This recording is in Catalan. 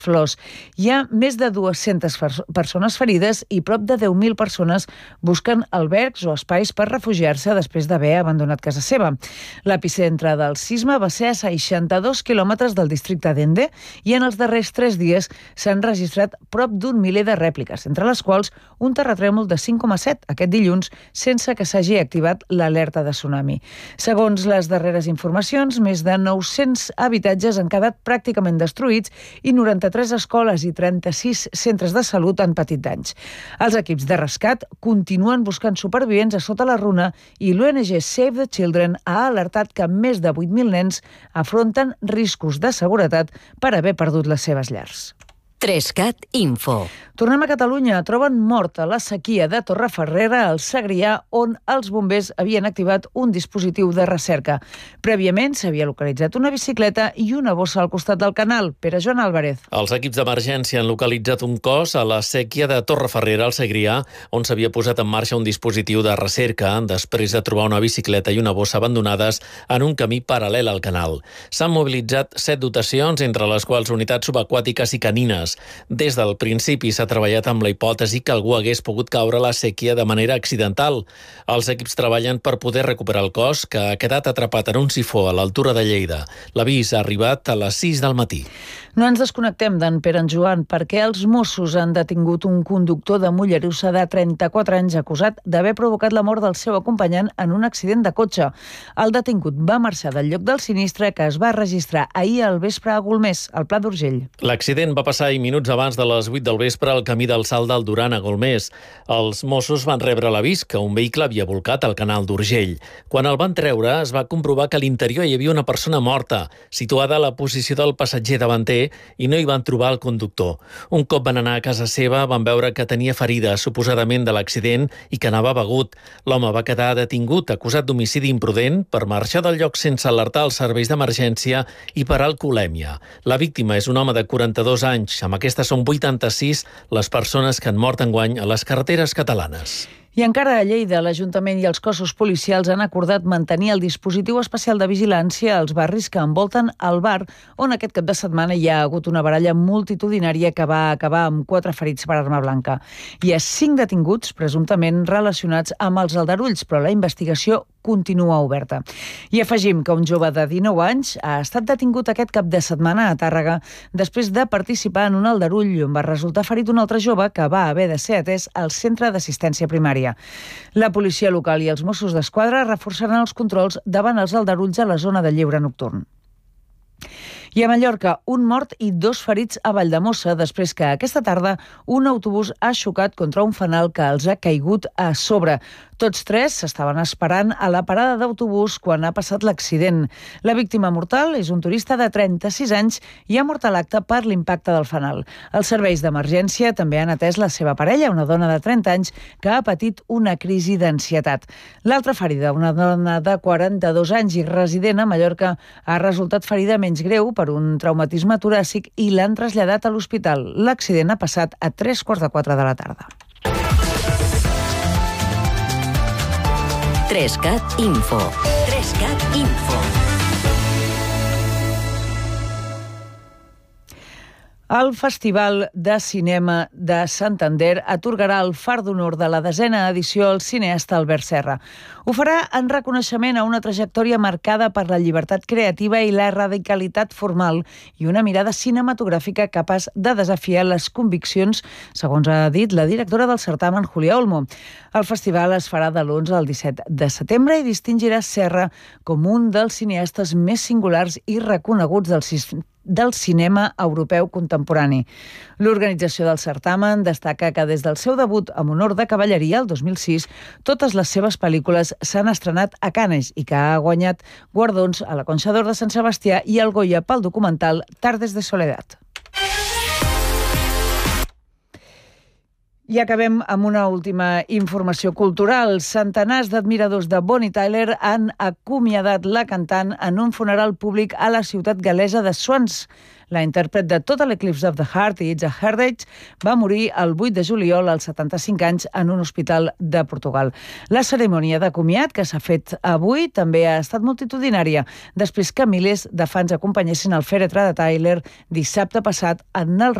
flors. Hi ha més de 200 persones ferides i prop de 10.000 persones busquen albergs o espais per refugiar-se després d'haver abandonat casa seva. L'epicentre del sisme va ser a 62 quilòmetres del districte d'Ende i en els darrers 3 dies s'han registrat prop d'un miler de rèpliques, entre les quals un terratrèmol de 5,7 aquest dilluns sense que s'hagi activat l'alerta de tsunami. Segons les darreres informacions, més de 900 habitatges han quedat pràcticament destruïts i 93 escoles i 36 centres de salut han patit danys. Els equips de rescat continuen buscant supervivents a sota la runa i l'ONG Save the Children ha alertat que més de 8.000 nens afronten riscos de seguretat per haver perdut les seves llars. 3CAT Info. Tornem a Catalunya. Troben mort a la sequia de Torrefarrera, al Segrià, on els bombers havien activat un dispositiu de recerca. Prèviament s'havia localitzat una bicicleta i una bossa al costat del canal. Pere Joan Álvarez. Els equips d'emergència han localitzat un cos a la séquia de Torrefarrera, al Segrià, on s'havia posat en marxa un dispositiu de recerca després de trobar una bicicleta i una bossa abandonades en un camí paral·lel al canal. S'han mobilitzat 7 dotacions, entre les quals unitats subaquàtiques i canines. Des del principi s'ha treballat amb la hipòtesi que algú hagués pogut caure a la séquia de manera accidental. Els equips treballen per poder recuperar el cos, que ha quedat atrapat en un sifó a l'altura de Lleida. L'avís ha arribat a les 6 del matí. No ens desconnectem d'en Pere Joan perquè els Mossos han detingut un conductor de Mollerussa de 34 anys acusat d'haver provocat la mort del seu acompanyant en un accident de cotxe. El detingut va marxar del lloc del sinistre que es va registrar ahir al vespre a Golmés, al Pla d'Urgell. L'accident va passar minuts abans de les 8 del vespre al camí del Salt del Duran a Golmés. Els Mossos van rebre l'avís que un vehicle havia volcat al canal d'Urgell. Quan el van treure, es va comprovar que a l'interior hi havia una persona morta, situada a la posició del passatger davanter, i no hi van trobar el conductor. Un cop van anar a casa seva, van veure que tenia ferides, suposadament de l'accident, i que anava begut. L'home va quedar detingut, acusat d'homicidi imprudent, per marxar del lloc sense alertar els serveis d'emergència i per alcoholèmia. La víctima és un home de 42 anys. Amb aquestes són 86 les persones que han mort enguany a les carreteres catalanes. I encara a Lleida, l'Ajuntament i els cossos policials han acordat mantenir el dispositiu especial de vigilància als barris que envolten el bar, on aquest cap de setmana hi ha hagut una baralla multitudinària que va acabar amb 4 ferits per arma blanca. Hi ha 5 detinguts, presumptament relacionats amb els aldarulls, però la investigació continua oberta. I afegim que un jove de 19 anys ha estat detingut aquest cap de setmana a Tàrrega després de participar en un aldarull on va resultar ferit un altre jove que va haver de ser atès al centre d'assistència primària. La policia local i els Mossos d'Esquadra reforçaran els controls davant els aldarulls a la zona de lleure nocturn. I a Mallorca, un mort i 2 ferits a Valldemossa després que aquesta tarda un autobús ha xocat contra un fanal que els ha caigut a sobre. Tots 3 s'estaven esperant a la parada d'autobús quan ha passat l'accident. La víctima mortal és un turista de 36 anys i ha mort a l'acte per l'impacte del fanal. Els serveis d'emergència també han atès la seva parella, una dona de 30 anys que ha patit una crisi d'ansietat. L'altra ferida, una dona de 42 anys i resident a Mallorca, ha resultat ferida menys greu per un traumatisme toràcic i l'han traslladat a l'hospital. L'accident ha passat a 3:45 de la tarda. 3CAT Info. 3CAT Info. El Festival de Cinema de Santander atorgarà el Far d'Honor de la 10a edició al cineasta Albert Serra. Ho farà en reconeixement a una trajectòria marcada per la llibertat creativa i la radicalitat formal i una mirada cinematogràfica capaç de desafiar les conviccions, segons ha dit la directora del certamen, Julia Olmo. El festival es farà de l'11 al 17 de setembre i distingirà Serra com un dels cineastes més singulars i reconeguts del cinema europeu contemporani. L'organització del certamen destaca que des del seu debut amb honor de cavalleria el 2006, totes les seves pel·lícules s'han estrenat a Cannes i que ha guanyat guardons a la Concha d'Or de Sant Sebastià i el Goya pel documental Tardes de Soledad. I acabem amb una última informació cultural. Centenars d'admiradors de Bonnie Tyler han acomiadat la cantant en un funeral públic a la ciutat gal·lesa de Swans. La intèrpret de Total Eclipse of the Heart i It's a Heartache va morir el 8 de juliol als 75 anys en un hospital de Portugal. La cerimònia de comiat que s'ha fet avui també ha estat multitudinària, després que milers de fans acompanyessin el fèretre de Tyler dissabte passat en el